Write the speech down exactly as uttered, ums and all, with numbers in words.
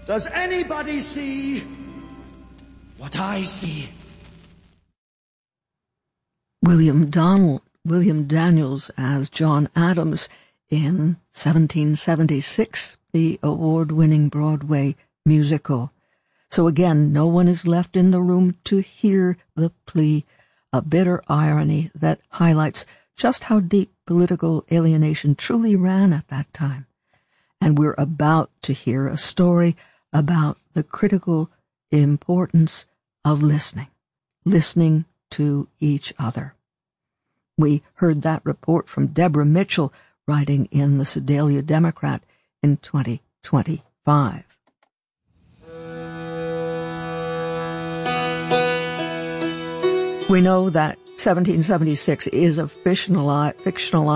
Does anybody see what I see? William Donald, William Daniels as John Adams in seventeen seventy-six, the award-winning Broadway musical. So again, no one is left in the room to hear the plea, a bitter irony that highlights just how deep political alienation truly ran at that time. And we're about to hear a story about the critical importance of listening, listening to each other. We heard that report from Deborah Mitchell, writing in the Sedalia Democrat in twenty twenty-five. We know that seventeen seventy-six is a fictionalized, fictionalized